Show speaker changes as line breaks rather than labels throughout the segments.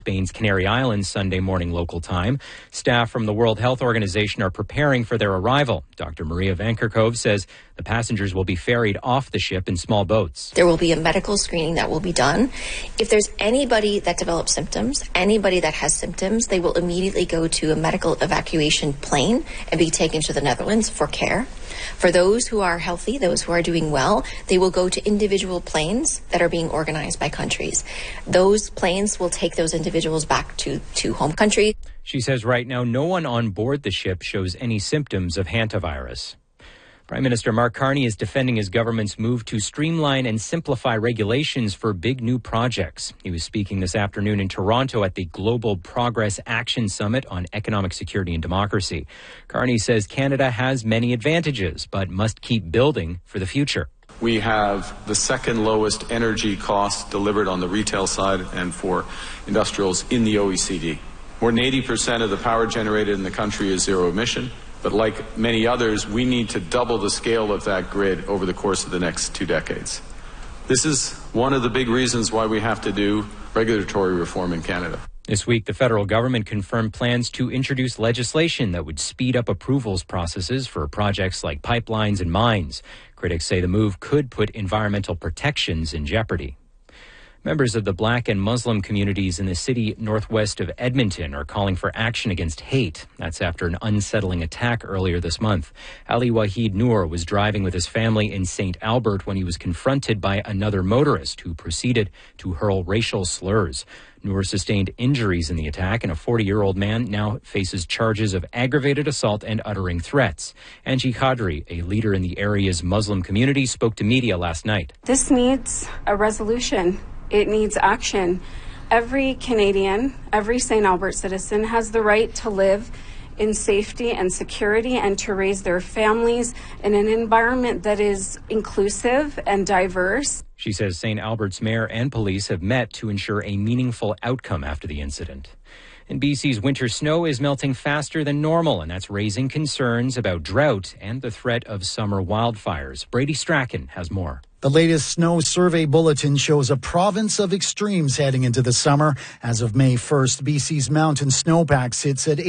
Spain's Canary Islands Sunday morning local time. Staff from the World Health Organization are preparing for their arrival. Dr. Maria Van Kerkhove says the passengers will be ferried off the ship in small boats.
There will be a medical screening that will be done. If there's anybody that develops symptoms, anybody that has symptoms, they will immediately go to a medical evacuation plane and be taken to the Netherlands for care. For those who are healthy, those who are doing well, they will go to individual planes that are being organized by countries. Those planes will take those individuals back to home country.
She says right now no one on board the ship shows any symptoms of hantavirus. Prime Minister Mark Carney is defending his government's move to streamline and simplify regulations for big new projects. He was speaking this afternoon in Toronto at the Global Progress Action Summit on Economic Security and Democracy. Carney says Canada has many advantages, but must keep building for the future.
We have the second lowest energy costs delivered on the retail side and for industrials in the OECD. More than 80% of the power generated in the country is zero emission. But like many others, we need to double the scale of that grid over the course of the next 2 decades. This is one of the big reasons why we have to do regulatory reform in Canada.
This week, the federal government confirmed plans to introduce legislation that would speed up approvals processes for projects like pipelines and mines. Critics say the move could put environmental protections in jeopardy. Members of the Black and Muslim communities in the city northwest of Edmonton are calling for action against hate. That's after an unsettling attack earlier this month. Ali Wahid Noor was driving with his family in St. Albert when he was confronted by another motorist who proceeded to hurl racial slurs. Noor sustained injuries in the attack, and a 40-year-old man now faces charges of aggravated assault and uttering threats. Angie Khadri, a leader in the area's Muslim community, spoke to media last night.
This needs a resolution. It needs action. Every Canadian, every St. Albert citizen has the right to live in safety and security and to raise their families in an environment that is inclusive and diverse.
She says St. Albert's mayor and police have met to ensure a meaningful outcome after the incident. And BC's winter snow is melting faster than normal, and that's raising concerns about drought and the threat of summer wildfires. Brady Strachan has more.
The latest snow survey bulletin shows a province of extremes heading into the summer. As of May 1st, BC's mountain snowpack sits at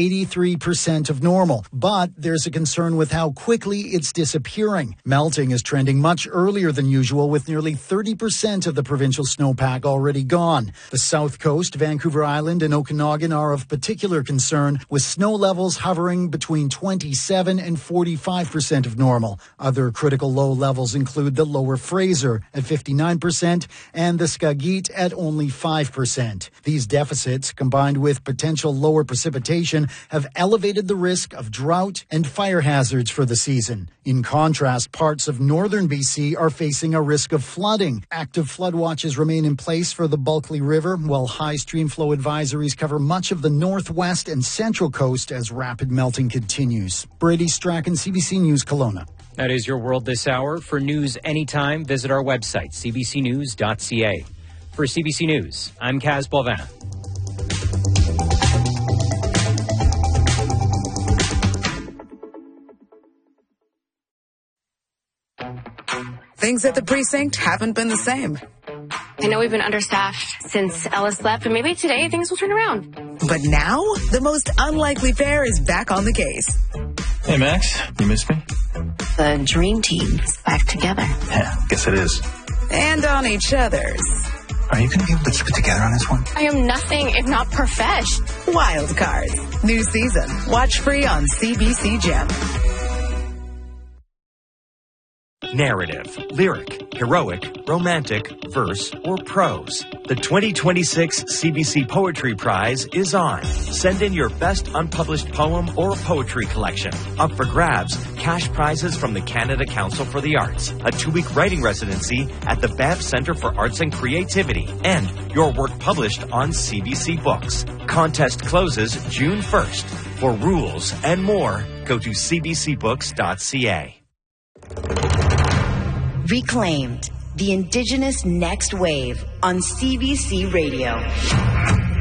83% of normal. But there's a concern with how quickly it's disappearing. Melting is trending much earlier than usual, with nearly 30% of the provincial snowpack already gone. The South Coast, Vancouver Island, and Okanagan are of particular concern, with snow levels hovering between 27 and 45% of normal. Other critical low levels include the lower Fraser at 59% and the Skagit at only 5%. These deficits, combined with potential lower precipitation, have elevated the risk of drought and fire hazards for the season. In contrast, parts of northern BC are facing a risk of flooding. Active flood watches remain in place for the Bulkley River, while high stream flow advisories cover much of the northwest and central coast as rapid melting continues. Brady Strachan, CBC News, Kelowna.
That is your world this hour. For news anytime, visit our website, cbcnews.ca. For CBC News, I'm Kaz Boivin.
Things at the precinct haven't been the same.
I know we've been understaffed since Ellis left, but maybe today things will turn around.
But now, the most unlikely pair is back on the case.
Hey, Max, you missed me?
The dream team is back together.
Yeah, guess it is.
And on each other's.
Are you going to be able to keep it together on this one?
I am nothing if not profesh.
Wild Cards. New season. Watch free on CBC Gem.
Narrative, lyric, heroic, romantic, verse, or prose. The 2026 CBC Poetry Prize is on. Send in your best unpublished poem or poetry collection. Up for grabs, cash prizes from the Canada Council for the Arts, a 2-week writing residency at the Banff Centre for Arts and Creativity, and your work published on CBC Books. Contest closes June 1st. For rules and more, go to cbcbooks.ca.
Reclaimed, the Indigenous Next Wave on CBC Radio.